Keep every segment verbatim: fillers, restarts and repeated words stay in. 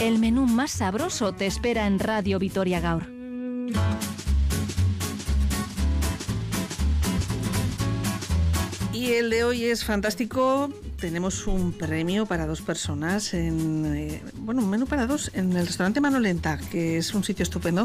El menú más sabroso te espera en Radio Vitoria Gaur. Y el de hoy es fantástico. Tenemos un premio para dos personas en, eh, bueno, un menú para dos en el restaurante Manolenta, que es un sitio estupendo.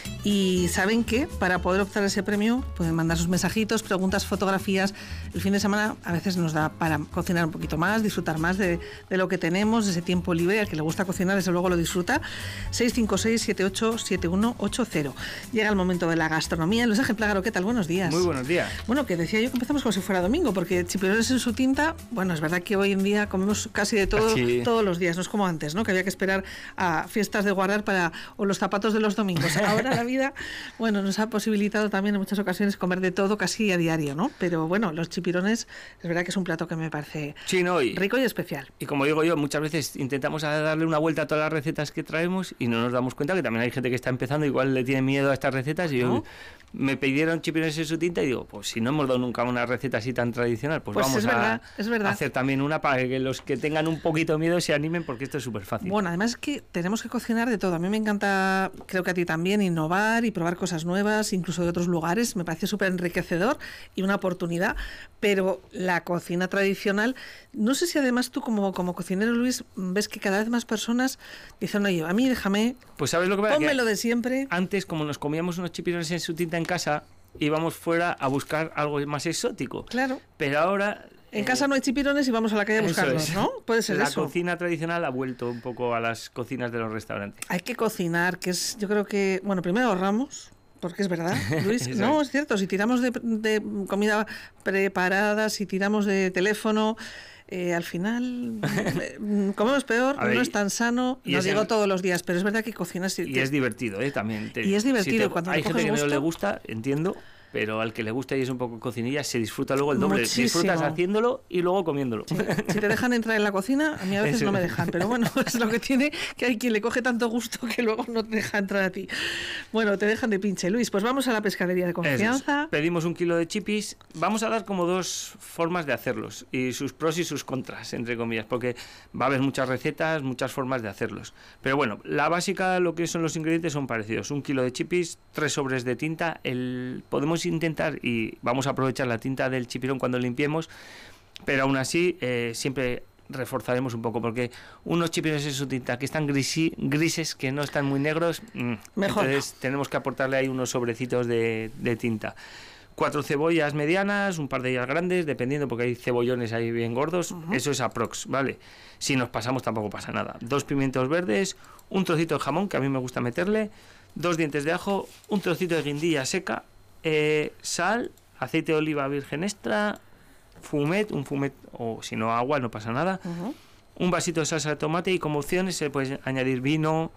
Y saben que para poder optar a ese premio pueden mandar sus mensajitos, preguntas, fotografías. El fin de semana a veces nos da para cocinar un poquito más, disfrutar más de, de lo que tenemos, de ese tiempo libre. Al que le gusta cocinar, desde luego lo disfruta. seis cinco seis, siete ocho siete uno ocho cero. Llega el momento de la gastronomía. Luis Ángel Plágaro, ¿qué tal? Buenos días. Muy buenos días. Bueno, que decía yo que empezamos como si fuera domingo, porque chipirones en su tinta, bueno, es verdad que hoy en día comemos casi de todo, sí, todos los días, no es como antes, ¿no? Que había que esperar a fiestas de guardar para, o los zapatos de los domingos. Ahora la vida, bueno, nos ha posibilitado también en muchas ocasiones comer de todo casi a diario, ¿no? Pero bueno, los chipirones, es verdad que es un plato que me parece sí, no, y, rico y especial. Y como digo yo, muchas veces intentamos darle una vuelta a todas las recetas que traemos y no nos damos cuenta que también hay gente que está empezando, igual le tiene miedo a estas recetas, y ¿no? yo me pidieron chipirones en su tinta y digo, pues si no hemos dado nunca una receta así tan tradicional, pues, pues vamos es verdad, a es verdad. hacer también una para que los que tengan un poquito de miedo se animen, porque esto es súper fácil. Bueno, además es que tenemos que cocinar de todo. A mí me encanta, creo que a ti también, innovar y probar cosas nuevas, incluso de otros lugares. Me parece súper enriquecedor y una oportunidad. Pero la cocina tradicional, no sé si además tú como, como cocinero, Luis, ves que cada vez más personas dicen, oye, a mí déjame, pues ¿sabes lo que pasa? Pónmelo que de siempre. Antes, como nos comíamos unos chipirones en su tinta en casa, íbamos fuera a buscar algo más exótico. Claro. Pero ahora... En eh, casa no hay chipirones y vamos a la calle a buscarlos, ¿no? Puede ser la eso. La cocina tradicional ha vuelto un poco a las cocinas de los restaurantes. Hay que cocinar, que es, yo creo que, bueno, primero ahorramos, porque es verdad, Luis. No, es cierto, si tiramos de, de comida preparada, si tiramos de teléfono... Eh, al final eh, comemos peor, ver, no es tan sano, no digo el, todos los días, pero es verdad que cocinas y, y te, es divertido, ¿eh? También te, y es divertido si te, cuando hay gente que gusto, no le gusta, entiendo, pero al que le gusta y es un poco cocinilla se disfruta luego el doble. Muchísimo. Disfrutas haciéndolo y luego comiéndolo. Sí. Si te dejan entrar en la cocina, a mí a veces Eso. no me dejan, pero bueno, es lo que tiene, que hay quien le coge tanto gusto que luego no te deja entrar a ti. Bueno, te dejan de pinche. Luis, pues vamos a la pescadería de confianza. Es. Pedimos un kilo de chipis. Vamos a dar como dos formas de hacerlos y sus pros y sus contras, entre comillas, porque va a haber muchas recetas, muchas formas de hacerlos. Pero bueno, la básica, lo que son los ingredientes son parecidos. Un kilo de chipis, tres sobres de tinta. El, podemos intentar y Y vamos a aprovechar la tinta del chipirón cuando limpiemos, pero aún así eh, siempre reforzaremos un poco, porque unos chipirones en su tinta que están grisi, grises, que no están muy negros, mmm, mejor. Entonces tenemos que aportarle ahí unos sobrecitos de, de tinta. Cuatro cebollas medianas, un par de ellas grandes, dependiendo, porque hay cebollones ahí bien gordos, uh-huh. Eso es aprox, ¿vale? Si nos pasamos tampoco pasa nada. Dos pimientos verdes, un trocito de jamón, que a mí me gusta meterle, dos dientes de ajo, un trocito de guindilla seca, Eh, sal, aceite de oliva virgen extra, fumet, un fumet o si no agua, no pasa nada, uh-huh. Un vasito de salsa de tomate y como opciones se puede añadir vino,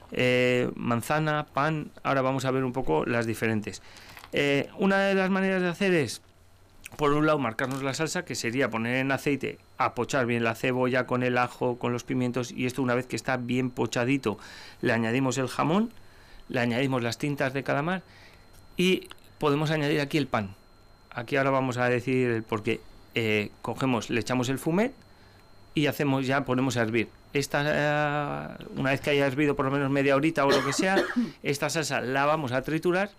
eh, manzana, pan. Ahora vamos a ver un poco las diferentes. Eh, una de las maneras de hacer es, por un lado, marcarnos la salsa, que sería poner en aceite, apochar bien la cebolla con el ajo, con los pimientos, y esto una vez que está bien pochadito, le añadimos el jamón, le añadimos las tintas de calamar y podemos añadir aquí el pan. Aquí ahora vamos a decir el porqué. Eh, cogemos, le echamos el fumet y hacemos ya, ponemos a hervir. Esta, eh, una vez que haya hervido por lo menos media horita o lo que sea, esta salsa la vamos a triturar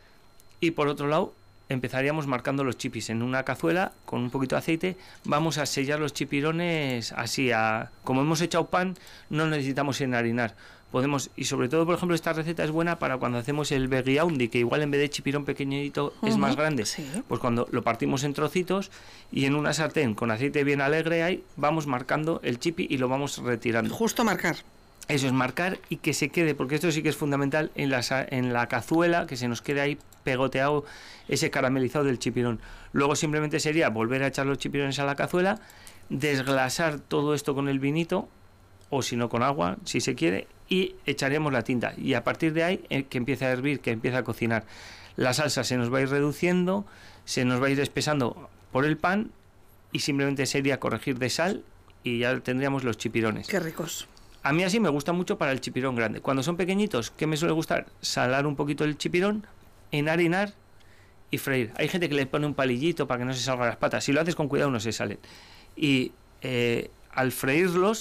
y por otro lado empezaríamos marcando los chipis en una cazuela con un poquito de aceite. Vamos a sellar los chipirones así, a, como hemos echado pan, no necesitamos enharinar. Podemos, y sobre todo, por ejemplo, esta receta es buena para cuando hacemos el beguiaundi, que igual en vez de chipirón pequeñito uh-huh. es más grande. Sí. Pues cuando lo partimos en trocitos y en una sartén con aceite bien alegre ahí, vamos marcando el chipi y lo vamos retirando. Justo marcar. Eso es marcar y que se quede, porque esto sí que es fundamental en la, en la cazuela, que se nos quede ahí pegoteado ese caramelizado del chipirón. Luego simplemente sería volver a echar los chipirones a la cazuela, desglasar todo esto con el vinito, o si no con agua, si se quiere, y echaremos la tinta. Y a partir de ahí, eh, que empiece a hervir, que empiece a cocinar. La salsa se nos va a ir reduciendo, se nos va a ir espesando por el pan, y simplemente sería corregir de sal, y ya tendríamos los chipirones. Qué ricos. A mí así me gusta mucho para el chipirón grande. Cuando son pequeñitos, ¿qué me suele gustar? Salar un poquito el chipirón, enharinar y freír. Hay gente que le pone un palillito para que no se salgan las patas. Si lo haces con cuidado no se salen. Y eh, al freírlos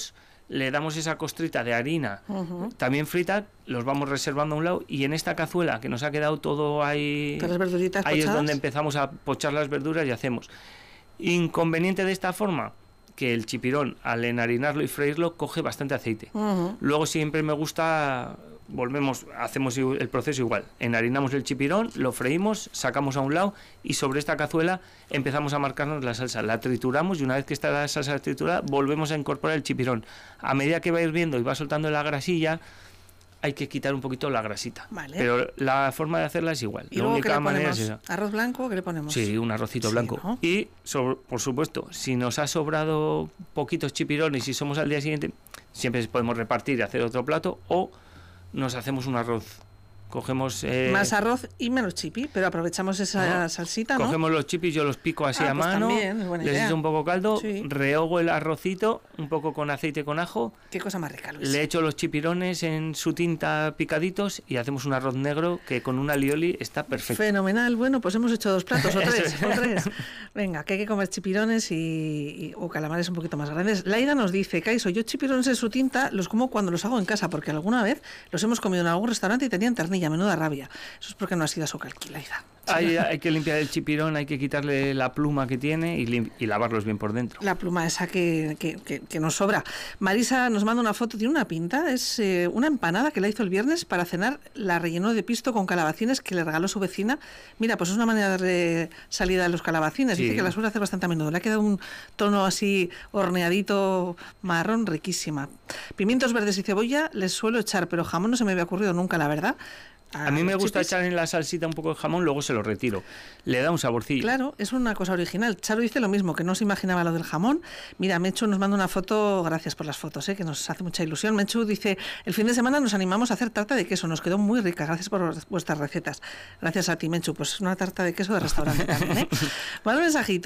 le damos esa costrita de harina, Uh-huh. también frita, los vamos reservando a un lado, y en esta cazuela que nos ha quedado todo ahí, Todas las verduritas ahí es pochadas. donde empezamos a pochar las verduras y hacemos. Inconveniente de esta forma, que el chipirón, al enharinarlo y freírlo, coge bastante aceite. Uh-huh. Luego siempre me gusta, volvemos, hacemos el proceso igual. Enharinamos el chipirón, lo freímos, sacamos a un lado y sobre esta cazuela empezamos a marcarnos la salsa. La trituramos y una vez que está la salsa triturada, volvemos a incorporar el chipirón. A medida que va hirviendo y va soltando la grasilla, hay que quitar un poquito la grasita. Vale. Pero la forma de hacerla es igual. ¿Y La luego qué única le manera ponemos? es esa. ¿Arroz blanco? ¿Qué le ponemos? Sí, un arrocito Sí, blanco. ¿no? Y, sobre- por supuesto, si nos ha sobrado poquitos chipirones y somos al día siguiente, siempre podemos repartir y hacer otro plato, o nos hacemos un arroz. Cogemos... eh, Más arroz y menos chipi, pero aprovechamos esa Ajá. salsita, ¿no? Cogemos los chipis, yo los pico así Ah, a pues mano, también, es buena les idea. echo un poco caldo, Sí. rehogo el arrocito, un poco con aceite con ajo, Qué cosa más rica, Luis. le echo los chipirones en su tinta picaditos y hacemos un arroz negro que con un alioli está perfecto. Fenomenal. Bueno, pues hemos hecho dos platos o Eso tres, es. o tres. Venga, que hay que comer chipirones y, y- o calamares un poquito más grandes. Laida nos dice, Caiso, yo chipirones en su tinta los como cuando los hago en casa, porque alguna vez los hemos comido en algún restaurante y tenían ternilla, menuda rabia. Eso es porque no ha sido a su calqui, Laida. Hay, hay que limpiar el chipirón, hay que quitarle la pluma que tiene y, lim- y lavarlos bien por dentro. La pluma esa que, que, que- que nos sobra. Marisa nos manda una foto, tiene una pinta, es eh, una empanada que la hizo el viernes para cenar, la rellenó de pisto con calabacines que le regaló su vecina. Mira, pues es una manera de salida de los calabacines. Sí. Dice que la suele hacer bastante a menudo. Le ha quedado un tono así horneadito marrón, riquísima. Pimientos verdes y cebolla les suelo echar, pero jamón no se me había ocurrido nunca, la verdad. A mí me los gusta chipis. echar en la salsita un poco de jamón, luego se lo retiro. Le da un saborcillo. Claro, es una cosa original. Charo dice lo mismo, que no se imaginaba lo del jamón. Mira, Mechu nos manda una foto, gracias por las fotos, ¿eh? Que nos hace mucha ilusión. Mechu dice, el fin de semana nos animamos a hacer tarta de queso, nos quedó muy rica, gracias por vuestras recetas. Gracias a ti, Mechu, pues una tarta de queso de restaurante también, ¿eh? Bueno, un mensajito.